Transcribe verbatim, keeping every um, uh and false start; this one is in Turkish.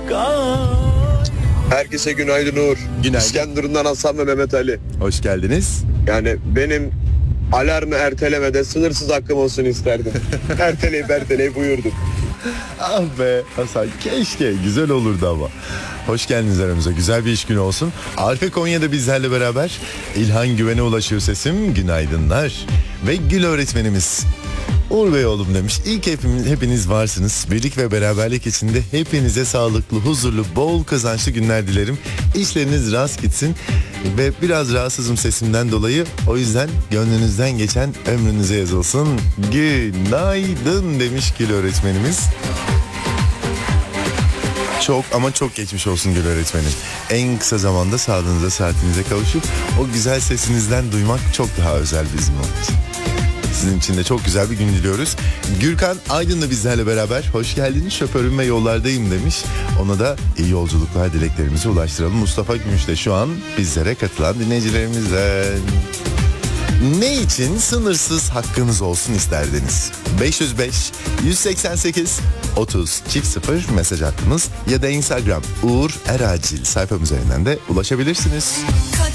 Herkese günaydın Uğur. Günaydın. İskenderun'dan Hasan ve Mehmet Ali. Hoş geldiniz. Yani benim alarmı ertelemede sınırsız hakkım olsun isterdim. erteleyip erteleyip uyurdum. Ah be Hasan, keşke, güzel olurdu ama. Hoş geldiniz aramıza, güzel bir iş günü olsun. Arife Konya'da bizlerle beraber. İlhan Güven'e ulaşıyor sesim, günaydınlar. Ve Gül öğretmenimiz Uğur Bey oğlum demiş. İlk hepimiz, hepiniz varsınız. Birlik ve beraberlik içinde hepinize sağlıklı, huzurlu, bol kazançlı günler dilerim. İşleriniz rast gitsin. Ve biraz rahatsızım sesimden dolayı. O yüzden gönlünüzden geçen ömrünüze yazılsın. Günaydın demiş Gül öğretmenimiz. Çok ama çok geçmiş olsun Gül öğretmenim. En kısa zamanda sağlığınıza, saatinize kavuşup o güzel sesinizden duymak çok daha özel bizim için. Sizin için de çok güzel bir gün diliyoruz. Gürkan Aydın da bizlerle beraber. Hoş geldiniz, şoförüm ve yollardayım demiş. Ona da iyi yolculuklar dileklerimizi ulaştıralım. Mustafa Gümüş de şu an bizlere katılan dinleyicilerimizden. Ne için sınırsız hakkınız olsun isterdiniz? beş yüz beş yüz seksen sekiz otuz çift sıfır mesaj hattımız ya da Instagram Uğur Eracil sayfam üzerinden de ulaşabilirsiniz.